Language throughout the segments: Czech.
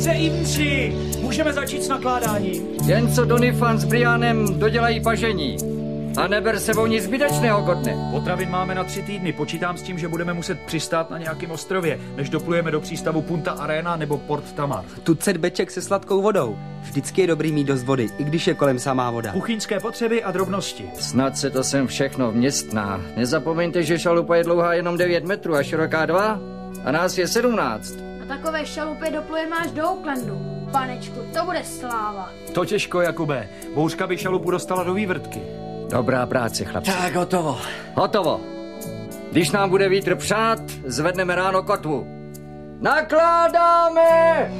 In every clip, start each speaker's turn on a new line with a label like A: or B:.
A: Mistře Evensi, můžeme začít s nakládáním.
B: Jen co Donifan s Brianem dodělají pažení. A neber sebou nic zbytečného, Gordne.
A: Potravin máme na 3 týdny. Počítám s tím, že budeme muset přistát na nějakém ostrově, než doplujeme do přístavu Punta Arena nebo Port Tamar.
C: Tucet beček se sladkou vodou. Vždycky je dobrý mít dost vody, i když je kolem samá voda.
A: Kuchyňské potřeby a drobnosti.
B: Snad se to sem všechno vměstná. Nezapomeňte, že šalupa je dlouhá jenom 9 metrů a široká 2 a nás je 17.
D: Na takové šalupě doplujeme až do Oaklandu. Panečku, to bude sláva.
A: To těžko, Jakube. Bouřka by šalupu dostala do vývrtky.
B: Dobrá práce, chlapci.
C: Tak, hotovo.
B: Hotovo. Když nám bude vítr přát, zvedneme ráno kotvu. Nakládáme!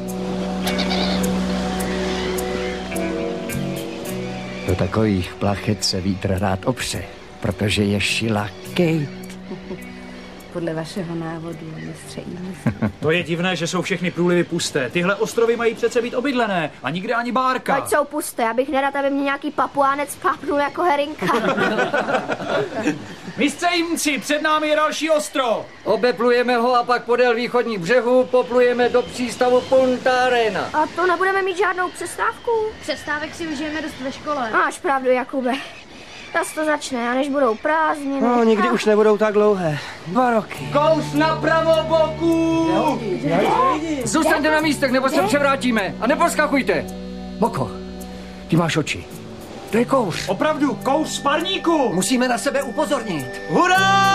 B: Do takových plachet se vítr rád opře, protože je šila Kate.
E: Podle vašeho návodu, mistře Evensi.
A: To je divné, že jsou všechny průlivy pusté. Tyhle ostrovy mají přece být obydlené a nikde ani bárka.
F: Ať jsou pusté, abych nerad, aby mě nějaký papuánec pápnul jako herinka.
A: Mistře Evensi, před námi je další ostrov.
B: Obeplujeme ho a pak podél východních břehů poplujeme do přístavu Punta Arena.
F: A to nebudeme mít žádnou přestávku?
D: Přestávek si užijeme dost ve škole.
F: Máš pravdu, Jakube. Zas to začne, a než budou prázdniny.
C: No, nikdy už nebudou tak dlouhé. 2 roky.
B: Kous na pravoboku! Zůstaňte na místech, nebo se převrátíme. A neposkakujte. Moko, ty máš oči. To je kouř.
A: Opravdu, kouř z parníku.
C: Musíme na sebe upozornit.
A: Hurá!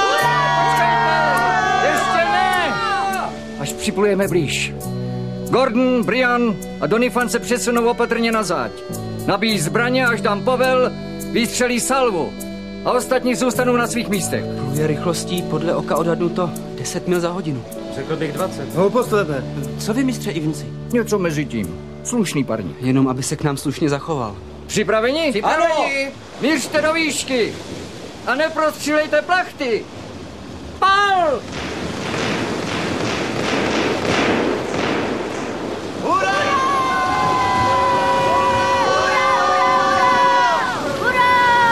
B: Ještě ne! Až připlujeme blíž. Gordon, Brian a Donifan se přesunou opatrně na záď. Nabíjí zbraně, až dám povel, vystřelí salvu. A ostatní zůstanou na svých místech.
C: Pluje rychlostí podle oka odhadnuto 10 mil za hodinu.
A: Řekl bych 20.
C: Hloupost tebe. Co vy, mistře Evensi?
B: Něco mezi tím. Slušný parník.
C: Jenom, aby se k nám slušně zachoval.
B: Připraveni? Ano! Mířte do výšky! A neprostřílejte plachty! Pál!